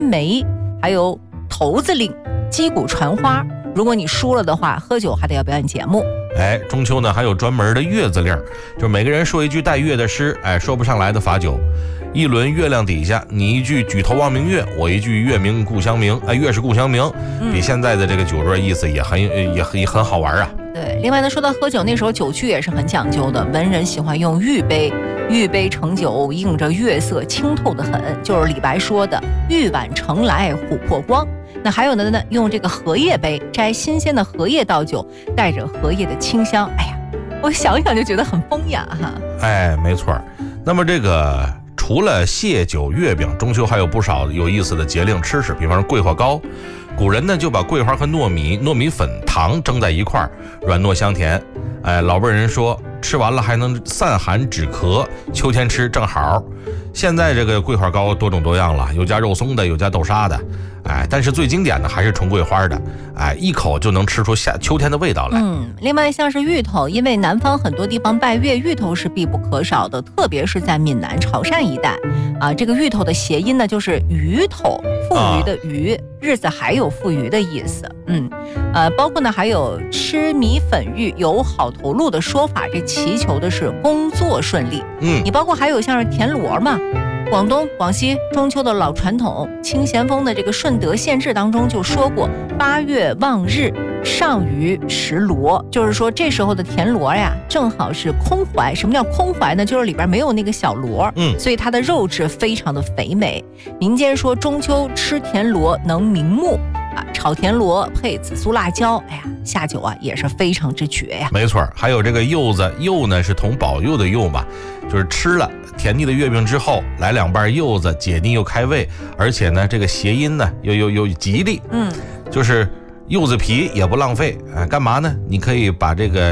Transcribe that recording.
梅，还有头子令、击鼓传花。如果你输了的话，喝酒还得要表演节目。 中秋呢还有专门的月字令，就是每个人说一句带月的诗，说不上来的罚酒。一轮月亮底下，你一句举头望明月，我一句月明故乡明，月是故乡明，比现在的这个酒桌意思也很好玩啊。 对，另外呢，说到喝酒，那时候酒具也是很讲究的，文人喜欢用玉杯，玉杯盛酒，映着月色，清透得很，就是李白说的“玉碗盛来琥珀光”。那还有的呢，用这个荷叶杯，摘新鲜的荷叶倒酒，带着荷叶的清香，我想想就觉得很风雅哈。 没错。那么这个除了蟹酒、月饼，中秋还有不少有意思的节令吃食，比方说桂花糕。古人呢就把桂花和糯米粉、糖蒸在一块儿，软糯香甜。老辈人说吃完了还能散寒止咳，秋天吃正好。现在这个桂花糕多种多样了，有加肉松的，有加豆沙的，但是最经典的还是纯桂花的，一口就能吃出秋天的味道来。 另外像是芋头，因为南方很多地方拜月，芋头是必不可少的，特别是在闽南、潮汕一带这个芋头的谐音呢就是鱼头，富余的鱼，日子还有富余的意思。包括呢还有吃米粉芋有好头路的说法，这祈求的是工作顺利。你包括还有像是田螺嘛，广东、广西中秋的老传统，清咸丰的这个顺德县志当中就说过8月望日，上于食螺，就是说这时候的田螺呀，正好是空怀。什么叫空怀呢？就是里边没有那个小螺，所以它的肉质非常的肥美。民间说中秋吃田螺能明目炒田螺配紫苏辣椒，下酒也是非常之绝呀。 没错，还有这个柚子，柚呢是同保佑的柚嘛，就是吃了甜腻的月饼之后，来2瓣柚子，解腻又开胃，而且呢这个谐音呢又吉利。就是柚子皮也不浪费，干嘛呢？你可以把这个